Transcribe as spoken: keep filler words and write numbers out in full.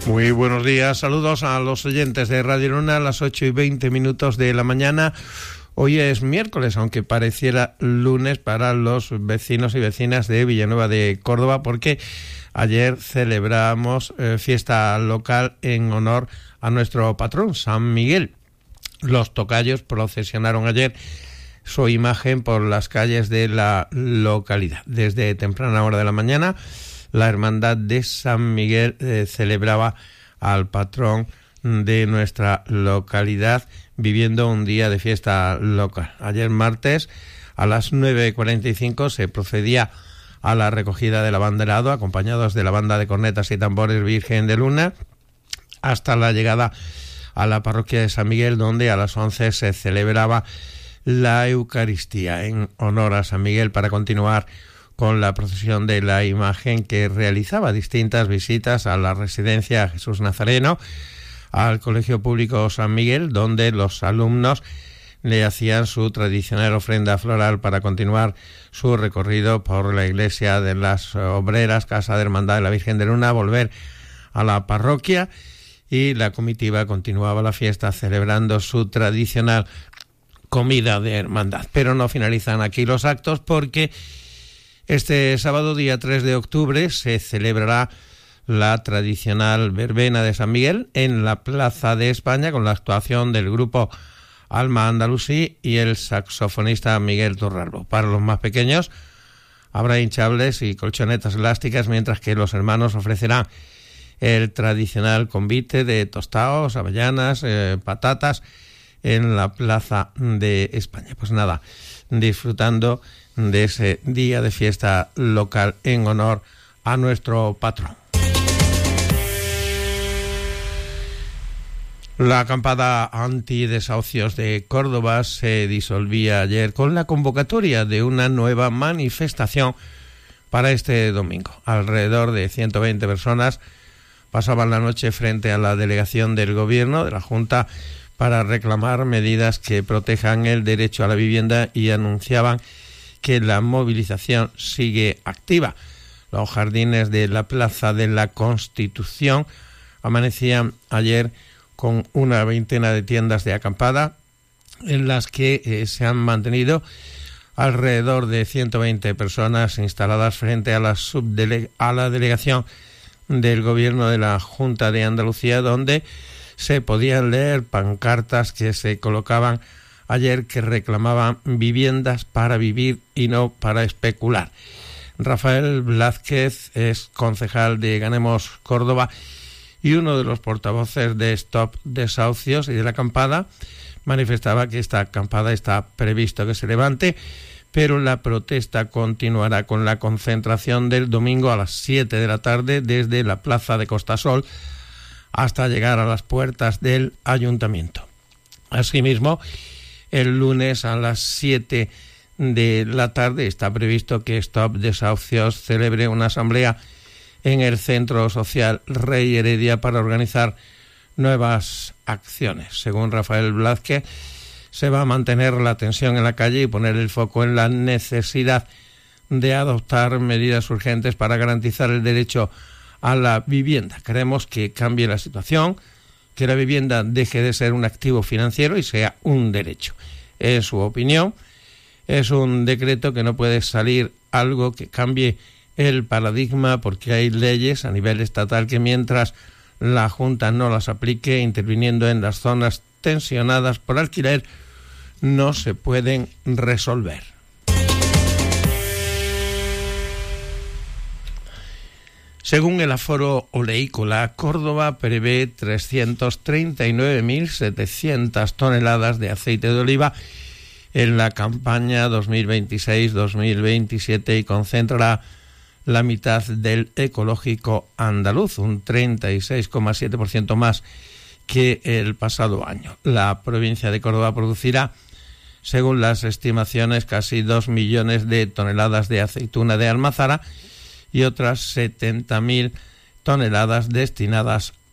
Muy buenos días, saludos a los oyentes de Radio Luna a las ocho y veinte minutos de la mañana. Hoy es miércoles, aunque pareciera lunes para los vecinos y vecinas de Villanueva de Córdoba, porque ayer celebramos eh, fiesta local en honor a nuestro patrón, San Miguel. Los tocayos procesionaron ayer su imagen por las calles de la localidad. Desde temprana hora de la mañana, la Hermandad de San Miguel eh, celebraba al patrón de nuestra localidad, viviendo un día de fiesta local. Ayer martes, a las nueve cuarenta y cinco, se procedía a la recogida del abanderado, acompañados de la banda de cornetas y tambores Virgen de Luna, hasta la llegada a la parroquia de San Miguel, donde a las once se celebraba la Eucaristía en honor a San Miguel, para continuar con la procesión de la imagen, que realizaba distintas visitas a la residencia Jesús Nazareno, al Colegio Público San Miguel, donde los alumnos le hacían su tradicional ofrenda floral para continuar su recorrido por la iglesia de las Obreras, Casa de Hermandad de la Virgen de Luna, volver a la parroquia, y la comitiva continuaba la fiesta celebrando su tradicional comida de hermandad. Pero no finalizan aquí los actos, porque este sábado, día tres de octubre, se celebrará la tradicional verbena de San Miguel en la Plaza de España, con la actuación del grupo Alma Andalusí y el saxofonista Miguel Torralbo. Para los más pequeños habrá hinchables y colchonetas elásticas, mientras que los hermanos ofrecerán el tradicional convite de tostaos, avellanas, eh, patatas en la Plaza de España. Pues nada, disfrutando de ese día de fiesta local en honor a nuestro patrón. La acampada antidesahucios de Córdoba se disolvía ayer con la convocatoria de una nueva manifestación para este domingo. Alrededor de ciento veinte personas pasaban la noche frente a la delegación del Gobierno de la Junta para reclamar medidas que protejan el derecho a la vivienda, y anunciaban que la movilización sigue activa. Los jardines de la Plaza de la Constitución amanecían ayer con una veintena de tiendas de acampada, en las que eh, se han mantenido alrededor de ciento veinte personas instaladas frente a la, subdele- a la delegación del Gobierno de la Junta de Andalucía, donde se podían leer pancartas que se colocaban ayer que reclamaban viviendas para vivir y no para especular. Rafael Blázquez es concejal de Ganemos Córdoba y uno de los portavoces de Stop Desahucios y de la acampada. Manifestaba que esta acampada está previsto que se levante, pero la protesta continuará con la concentración del domingo a las siete de la tarde desde la plaza de Costasol hasta llegar a las puertas del ayuntamiento. Asimismo, el lunes a las siete de la tarde está previsto que Stop Desahucios celebre una asamblea en el Centro Social Rey Heredia para organizar nuevas acciones. Según Rafael Blázquez, se va a mantener la tensión en la calle y poner el foco en la necesidad de adoptar medidas urgentes para garantizar el derecho a la vivienda. Queremos que cambie la situación, que la vivienda deje de ser un activo financiero y sea un derecho. En su opinión, es un decreto que no puede salir algo que cambie el paradigma, porque hay leyes a nivel estatal que, mientras la Junta no las aplique, interviniendo en las zonas tensionadas por alquiler, no se pueden resolver. Según el aforo oleícola, Córdoba prevé trescientas treinta y nueve mil setecientas toneladas de aceite de oliva en la campaña dos mil veintiséis dos mil veintisiete, y concentrará la mitad del ecológico andaluz, un treinta y seis coma siete por ciento más que el pasado año. La provincia de Córdoba producirá, según las estimaciones, casi dos millones de toneladas de aceituna de almazara y otras setenta mil toneladas destinadas